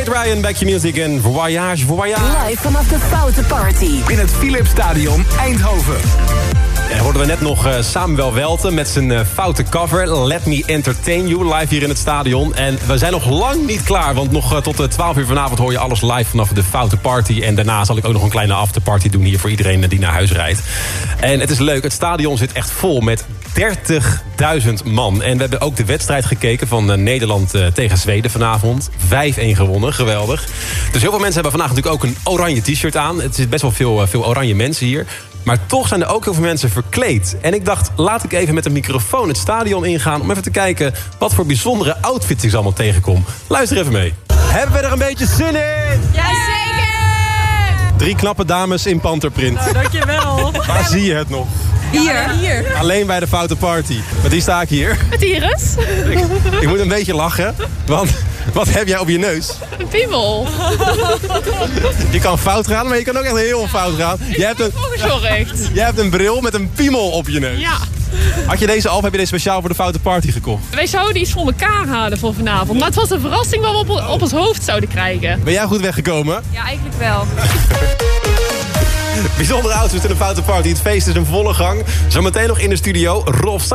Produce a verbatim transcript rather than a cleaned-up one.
Kate Ryan, Back Your Music en Voyage, Voyage. Live vanaf de Foute Party. In het Philipsstadion Eindhoven. En hoorden we net nog uh, Samuel Welten met zijn uh, foute cover. Let Me Entertain You, live hier in het stadion. En we zijn nog lang niet klaar, want nog uh, tot uh, twaalf uur vanavond hoor je alles live vanaf de Foute Party. En daarna zal ik ook nog een kleine afterparty doen hier voor iedereen uh, die naar huis rijdt. En het is leuk, het stadion zit echt vol met dertigduizend man. En we hebben ook de wedstrijd gekeken van uh, Nederland uh, tegen Zweden vanavond. vijf-een gewonnen, geweldig. Dus heel veel mensen hebben vandaag natuurlijk ook een oranje t-shirt aan. Het is best wel veel, uh, veel oranje mensen hier. Maar toch zijn er ook heel veel mensen verkleed. En ik dacht, laat ik even met een microfoon het stadion ingaan om even te kijken wat voor bijzondere outfits ik allemaal tegenkom. Luister even mee. Hebben we er een beetje zin in? Jazeker! Drie knappe dames in panterprint. Nou, dankjewel. Waar zie je het nog? Hier. Hier. Alleen bij de Foute Party. Met die sta ik hier. Met Iris. Ik, ik moet een beetje lachen, want wat heb jij op je neus? Een piemel. Je kan fout gaan, maar je kan ook echt heel fout gaan. Je hebt een, Ongezorgd. je hebt een bril met een piemel op je neus. Ja. Had je deze al of heb je deze speciaal voor de Foute Party gekocht? Wij zouden iets voor elkaar halen voor vanavond. Maar het was een verrassing wat we op, op ons hoofd zouden krijgen. Ben jij goed weggekomen? Ja, eigenlijk wel. Bijzondere outfits in de Foute Party. Het feest is in volle gang. Zometeen nog in de studio Rolf